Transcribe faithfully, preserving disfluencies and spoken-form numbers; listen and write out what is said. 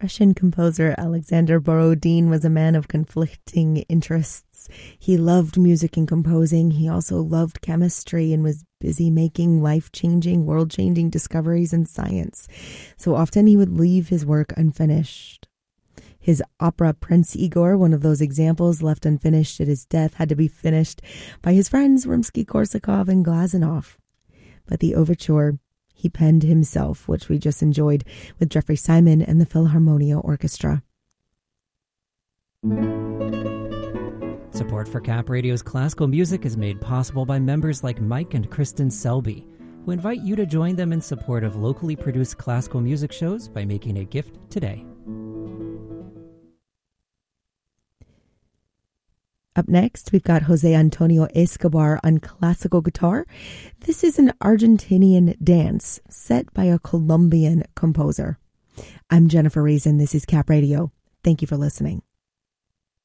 Russian composer Alexander Borodin was a man of conflicting interests. He loved music and composing. He also loved chemistry and was busy making life-changing, world-changing discoveries in science. So often he would leave his work unfinished. His opera Prince Igor, one of those examples left unfinished at his death, had to be finished by his friends Rimsky-Korsakov and Glazunov. But the overture he penned himself, which we just enjoyed with Jeffrey Simon and the Philharmonia Orchestra. Support for Cap Radio's classical music is made possible by members like Mike and Kristen Selby, who invite you to join them in support of locally produced classical music shows by making a gift today. Up next, we've got Jose Antonio Escobar on classical guitar. This is an Argentinian dance set by a Colombian composer. I'm Jennifer Reason. This is Cap Radio. Thank you for listening.